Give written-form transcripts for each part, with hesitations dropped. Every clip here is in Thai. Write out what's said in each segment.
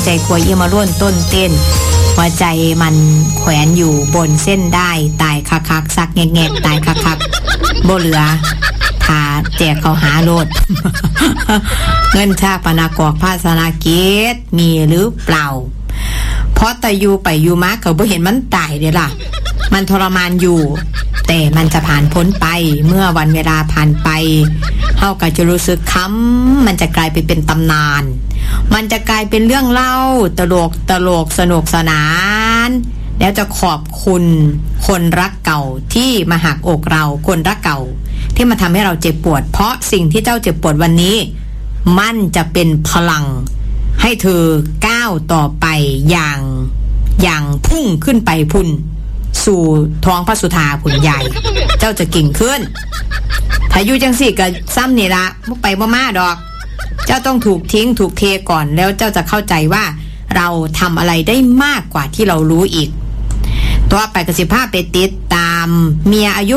ใจกลัวมาร่วนต้นเต้นหัวใจมันแขวนอยู่บนเส้นได้ตายคักๆซักแงกๆตายคักๆบ่เหลือถาแจกเขาหาโลด เงินชาปนากอกภาสนาเกตมีหรือเปล่าเพราะแต่อยู่ไปอยู่มาเขาบ่เห็นมันตายเด้ล่ะมันทรมานอยู่แต่มันจะผ่านพ้นไปเมื่อวันเวลาผ่านไปเฮาก็จะรู้สึกค้ำมันจะกลายไปเป็นตำนานมันจะกลายเป็นเรื่องเล่าตลกสนุกสนานแล้วจะขอบคุณคนรักเก่าที่มาหักอกเราคนรักเก่าที่มาทำให้เราเจ็บปวดเพราะสิ่งที่เจ้าเจ็บปวดวันนี้มันจะเป็นพลังให้เธอก้าวต่อไปอย่างพุ่งขึ้นไปพุ่นสู่ท้องพระสุธาผุนใหญ่เจ้าจะเก่งขึ้นถ้าอยู่จังสี่ก็ซ้ำนี่ละบ่ไปบ่มาดอกเจ้าต้องถูกทิ้งถูกเทก่อนแล้วเจ้าจะเข้าใจว่าเราทำอะไรได้มากกว่าที่เรารู้อีกตัวไปกสิภาพไปติดตามเมียอายุ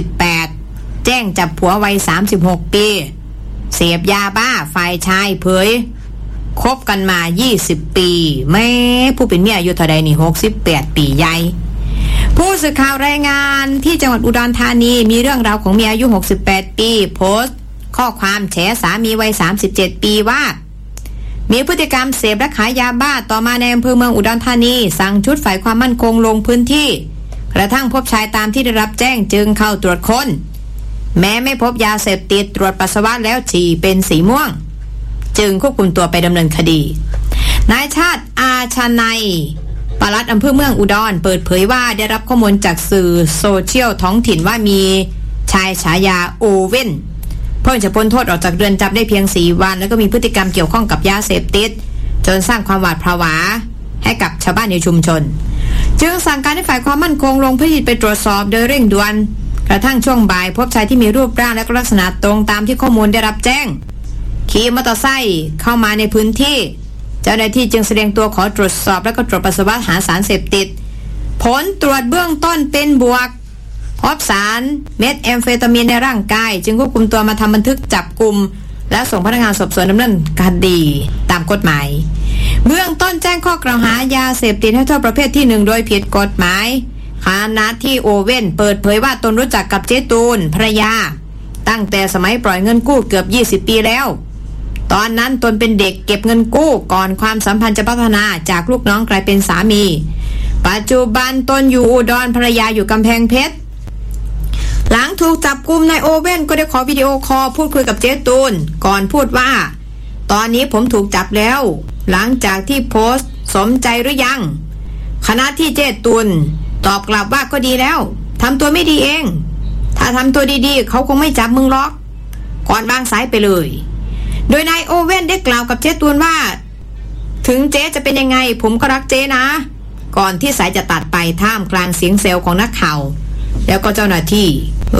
68แจ้งจับผัววัย36ปีเสพยาบ้าฝ่ายชายเผยคบกันมา20ปีแม่ผู้เป็นเมียอายุเท่าใดนี่68ปีใหญ่ผู้สื่อข่าวรายงานที่จังหวัดอุดรธานีมีเรื่องราวของเมียอายุ68ปีโพสต์ข้อความแฉสามีวัย37ปีว่ามีพฤติกรรมเสพและขายยาบ้าต่อมาในอำเภอเมืองอุดรธานีสั่งชุดฝ่ายความมั่นคงลงพื้นที่กระทั่งพบชายตามที่ได้รับแจ้งจึงเข้าตรวจค้นแม้ไม่พบยาเสพติดตรวจปัสสาวะแล้วฉี่เป็นสีม่วงจึงควบคุมตัวไปดำเนินคดีนายชาติอาชนัยปลัดอำเภอเมืองอุดรเปิดเผยว่าได้รับข้อมูลจากสื่อโซเชียลท้องถิ่นว่ามีชายฉายาโอเว่นเพิ่งจะพ้นโทษออกจากเรือนจำได้เพียง4 วันแล้วก็มีพฤติกรรมเกี่ยวข้องกับยาเสพติดจนสร้างความหวาดผวาให้กับชาวบ้านในชุมชนจึงสั่งการให้ฝ่ายความมั่นคงลงพื้นที่ไปตรวจสอบโดยเร่งด่วนกระทั่งช่วงบ่ายพบชายที่มีรูปร่างและลักษณะตรงตามที่ข้อมูลได้รับแจ้งขี่มอเตอร์ไซค์เข้ามาในพื้นที่เจ้าหน้าที่จึงแสดงตัวขอตรวจสอบและก็ตรวจปัสสาวะหาสารเสพติดผลตรวจเบื้องต้นเป็นบวกพบสารเม็ดแอมเฟตามีนในร่างกายจึงควบคุมตัวมาทำบันทึกจับกุมและส่งพนักงานสอบสวนดำเนินคดีตามกฎหมายเบื้องต้นแจ้งข้อกล่าวหายาเสพติดให้โทษประเภทที่1โดยผิดกฎหมายขณะที่โอเว่นเปิดเผยว่าตนรู้จักกับเจ๊ตูนภรรยาตั้งแต่สมัยปล่อยเงินกู้เกือบ20 ปีแล้วตอนนั้นตนเป็นเด็กเก็บเงินกู้ก่อนความสัมพันธ์จะพัฒนาจากลูกน้องกลายเป็นสามีปัจจุบันตนอยู่อุดรภรรยาอยู่กำแพงเพชรหลังถูกจับกุมนายโอเว่นก็ได้ขอวิดีโอคอลพูดคุยกับเจ๊ตูนก่อนพูดว่าตอนนี้ผมถูกจับแล้วหลังจากที่โพสต์สมใจหรือยังขณะที่เจ๊ตูนตอบกลับว่าก็ดีแล้วทำตัวไม่ดีเองถ้าทำตัวดีๆเขาคงไม่จับมึงหรอกก่อนวางสายไปเลยโดยนายโอเว่นได้กล่าวกับเจ๊ตูนว่าถึงเจ๊จะเป็นยังไงผมก็รักเจ๊นะก่อนที่สายจะตัดไปท่ามกลางเสียงเซลของนักข่าวแล้วก็เจ้าหน้าที่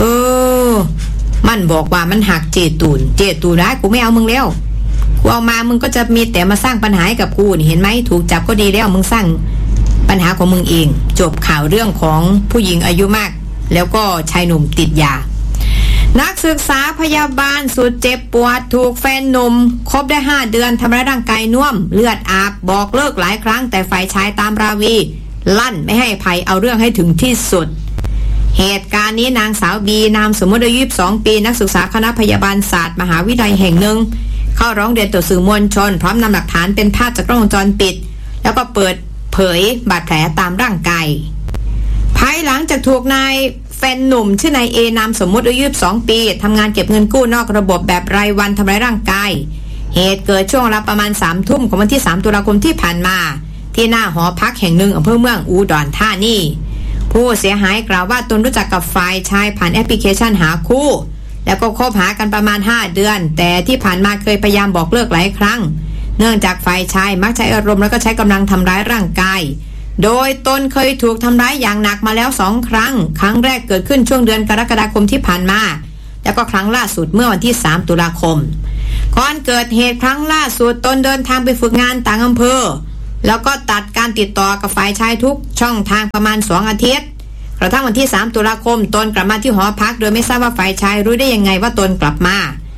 มันบอกว่ามันหักเจ๊ตูนนะกูไม่เอามึงแล้วกูเอามามึงก็จะมีแต่มาสร้างปัญหาให้กับกูนี่เห็นไหมถูกจับก็ดีแล้วมึงสร้างปัญหาของมึงเองจบข่าวเรื่องของผู้หญิงอายุมากแล้วก็ชายหนุ่มติดยานักศึกษาพยาบาลสุดเจ็บปวดถูกแฟนหนุ่มคบได้5 เดือนทำร้ายร่างกายน่วมเลือดอาบบอกเลิกหลายครั้งแต่ฝ่ายชายตามราวีลั่นไม่ให้ภัยเอาเรื่องให้ถึงที่สุดเหตุการณ์นี้นางสาวบีนามสมมติอายุ22 ปีนักศึกษาคณะพยาบาลศาสตร์มหาวิทยาลัยแห่งหนึ่งเข้าร้องเรียนต่อสื่อมวลชนพร้อมนำหลักฐานเป็นภาพจากกล้องวงจรปิดแล้วก็เปิดเผยบาดแผลตามร่างกายภายหลังจากถูกนายแฟนหนุ่มชื่อนายเอนามสมมุติอายุ22 ปีทำงานเก็บเงินกู้นอกระบบแบบรายวันทำร้ายร่างกายเหตุเกิดช่วงเวลาประมาณ3 ทุ่มของวันที่3 ตุลาคมที่ผ่านมาที่หน้าหอพักแห่งหนึ่งอำเภอเมืองอุดรธานีผู้เสียหายกล่าวว่าตนรู้จักกับฝ่ายชายผ่านแอปพลิเคชันหาคู่แล้วก็คบหากันประมาณ5 เดือนแต่ที่ผ่านมาเคยพยายามบอกเลิกหลายครั้งเนื่องจากฝ่ายชายมักใช้อารมณ์แล้วก็ใช้กำลังทำร้ายร่างกายโดยตนเคยถูกทำร้ายอย่างหนักมาแล้ว2 ครั้งครั้งแรกเกิดขึ้นช่วงเดือนกรกฎาคมที่ผ่านมาแล้วก็ครั้งล่าสุดเมื่อวันที่3 ตุลาคมก่อนเกิดเหตุครั้งล่าสุดตนเดินทางไปฝึกงานต่างอำเภอแล้วก็ตัดการติดต่อกับฝ่ายชายทุกช่องทางประมาณ2 อาทิตย์กระทั่งวันที่3 ตุลาคมตนกลับมาที่หอพักโดยไม่ทราบว่าฝ่ายชายรู้ได้ยังไงว่าตนกลับมา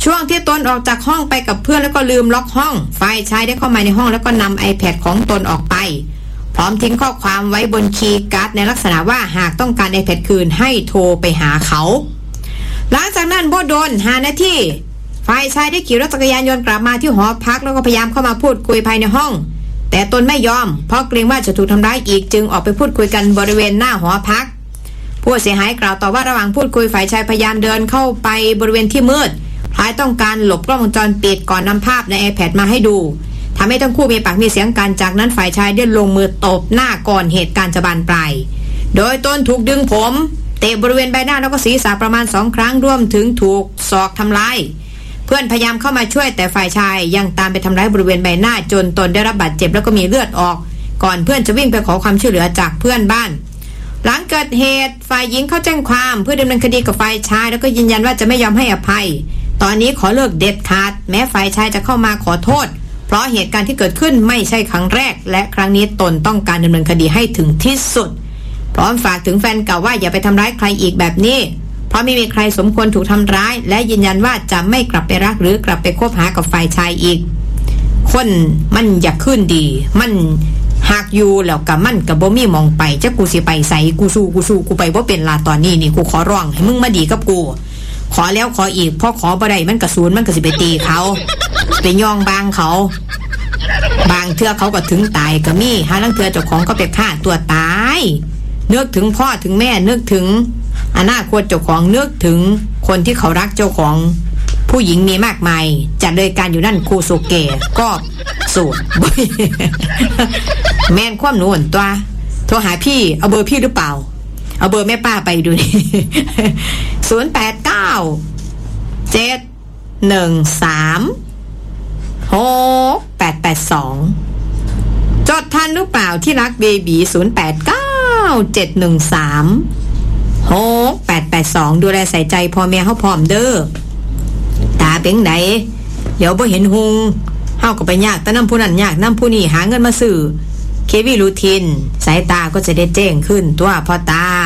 ช่วงที่ตนออกจากห้องไปกับเพื่อนแล้วก็ลืมล็อกห้องฝ่ายชายได้เข้ามาในห้องแล้วก็นำ iPad ของตนออกไปพร้อมทิ้งข้อความไว้บนคีย์การ์ดในลักษณะว่าหากต้องการ iPad คืนให้โทรไปหาเขาหลังจากนั้นบ่โดน5 นาทีฝ่ายชายได้ขี่รถจักรยานยนต์กลับมาที่หอพักแล้วก็พยายามเข้ามาพูดคุยภายในห้องแต่ตนไม่ยอมเพราะเกรงว่าจะถูกทำร้ายอีกจึงออกไปพูดคุยกันบริเวณหน้าหอพักผู้เสียหายกล่าวต่อว่าระหว่างพูดคุยฝ่ายชายพยายามเดินเข้าไปบริเวณที่มืดคล้ายต้องการหลบกล้องวงจรปิดก่อนนำภาพใน iPad มาให้ดูทำให้ทั้งคู่มีปากมีเสียงกันจากนั้นฝ่ายชายได้ลงมือตบหน้าก่อนเหตุการณ์จะบานปลายโดยตนถูกดึงผมเตะบริเวณใบหน้าแล้วก็ศีรษะประมาณ2 ครั้งรวมถึงถูกศอกทำร้ายเพื่อนพยายามเข้ามาช่วยแต่ฝ่ายชายยังตามไปทำร้ายบริเวณใบหน้าจนตนได้รับบาดเจ็บแล้วก็มีเลือดออกก่อนเพื่อนจะวิ่งไปขอความช่วยเหลือจากเพื่อนบ้านหลังเกิดเหตุฝ่ายหญิงเข้าแจ้งความเพื่อดำเนินคดีกับฝ่ายชายแล้วก็ยืนยันว่าจะไม่ยอมให้อภัยตอนนี้ขอเลิกเด็ดขาดแม้ฝ่ายชายจะเข้ามาขอโทษเพราะเหตุการณ์ที่เกิดขึ้นไม่ใช่ครั้งแรกและครั้งนี้ตนต้องการดำเนินคดีให้ถึงที่สุดพร้อมฝากถึงแฟนเก่าว่าอย่าไปทำร้ายใครอีกแบบนี้เพราะไม่มีใครสมควรถูกทำร้ายและยืนยันว่าจะไม่กลับไปรักหรือกลับไปคบหากับฝ่ายชายอีกคนมันอยากขึ้นดีมันหากอยู่แล้วกับมันกับบ่มีมองไปจะกูสิไปใส่กูสู้กูไปบ่เป็นลาตอนนี้นี่กูขอร้องให้มึงมาดีกับกูขอแล้วขออีกพอขอบ่ได้มันกระสูนมันก็สิไปตีเขาไปย่องบางเขาบางเทื่อเขาก็ถึงตายก็มีหาลังเทื่อเจ้าของก็ไปฆ่าตัวตายนึกถึงพ่อถึงแม่นึกถึงอนาคตเจ้าของนึกถึงคนที่เขารักเจ้าของผู้หญิงมีมากมายจัดเลยการอยู่นั่นคูโซเกะก็สูตรแม่นความหนูตัวโทรหาพี่เอาเบอร์พี่หรือเปล่าเอาเบอร์แม่ป้าไปดูนี่089-713-6882จดทันหรือเปล่าที่รักเบบี089-713-6882ดูแลใส่ใจพ่อแม่เฮาพร้อมเด้อตาเป็นไดเดี๋ยวบ่เห็นหุงเฮาก็ไปยากแต่น้ำผู้นั้นยากน้ำผู้นี้หาเงินมาซื้อเควีรูทินสายตาก็จะได้แจ้งขึ้นตัวพ่อตา